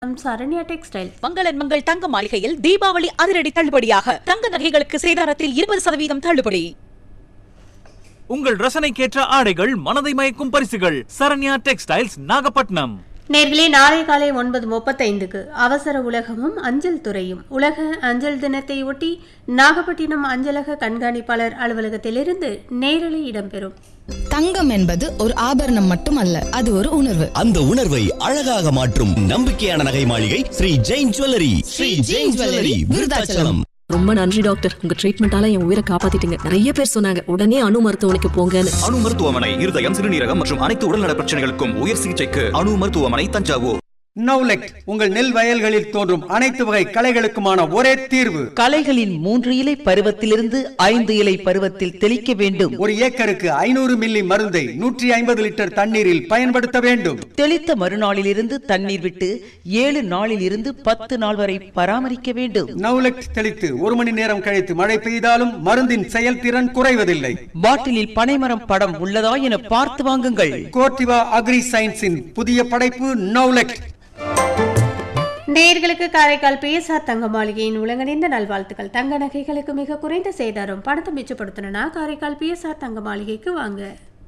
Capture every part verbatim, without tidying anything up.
Saranya textile மங்களன் மங்கள் தங்க மாளிகையில் தீபாவளி அதிரடி தள்ளுபடியாக தங்க நகைகளுக்கு சேதாரத்தில் இருபது சதவீதம் தள்ளுபடி. உங்கள் ரசனைக்கேற்ற ஆடைகள், மனதை மயக்கும் பரிசுகள். சரண்யா டெக்ஸ்டைல்ஸ், நாகப்பட்டினம். நேர்களே, நாளை காலை ஒன்பது முப்பத்தைந்துக்கு அவசர உலகமும் அஞ்சல் துறையும் உலக அஞ்சல் தினத்தை ஒட்டி நாகப்பட்டினம் அஞ்சலக கண்காணிப்பாளர் அலுவலகத்திலிருந்து நேரலை இடம்பெறும். தங்கம் என்பது ஒரு ஆபரணம் மட்டுமல்ல, அது ஒரு உணர்வு. அந்த உணர்வை அழகாக மாற்றும் நம்பிக்கையான நகை மாளிகை ஸ்ரீ ஜெயின் ஜுவல்லரி. ஸ்ரீ ஜெயின் ஜுவல்லரி, விருதாச்சலம். ரொம்ப நன்றி டாக்டர், உங்க ட்ரீட்மெண்டால என் உயிரை காப்பாத்திட்டீங்க. நிறைய பேர் சொன்னாங்க உடனே அணு மருத்துவமனைக்கு போங்கன்னு. அணு மருத்துவமனை இருதயம், சிறுநீரகம் மற்றும் அனைத்து உடல்நல பிரச்சனைகளுக்கும் உயர் சிகிச்சைக்கு அணு மருத்துவமனை, தஞ்சாவூர். நௌலெக்ட் உங்கள் நெல் வயல்களில் தோன்றும் அனைத்து வகை களைகளுக்குமான ஒரே தீர்வு. களைகளின் மூன்று இலை பருவத்திலிருந்து ஐந்து இலை பருவத்தில் தெளிக்க வேண்டும். ஒரு ஏக்கருக்கு ஐநூறு மில்லி மருந்தை நூற்றி ஐம்பது லிட்டர் தண்ணீரில் பயன்படுத்த வேண்டும். தெளித்த மறுநாளிலிருந்து தண்ணீர் விட்டு ஏழு நாளில் இருந்து பத்து நாள் வரை பராமரிக்க வேண்டும். நௌலெக்ட் தெளித்து ஒரு மணி நேரம் கழித்து மழை பெய்தாலும் மருந்தின் செயல்திறன் குறைவதில்லை. பாட்டிலில் பனைமரம் படம் உள்ளதா என பார்த்து வாங்குங்கள். கோர்டிவா அக்ரி சயின்ஸின் புதிய படைப்பு நௌலெக்ட். நேயர்களுக்கு காரைக்கால் பிஎஸ்ஆர் தங்க மாளிகையின் உலகணிந்த நல்வாழ்த்துக்கள். தங்க நகைகளுக்கு மிக குறைந்த சேதாரம். பணத்தை மிச்சப்படுத்தணும்னா காரைக்கால் பிஎஸ்ஆர் தங்க மாளிகைக்கு வாங்க.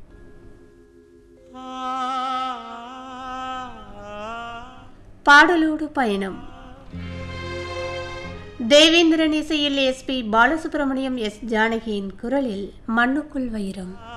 பாடலோடு பயணம். தேவேந்திரன் இசையில் எஸ் பி பாலசுப்ரமணியம், எஸ் ஜானகியின் குரலில் மண்ணுக்குள் வைரம்.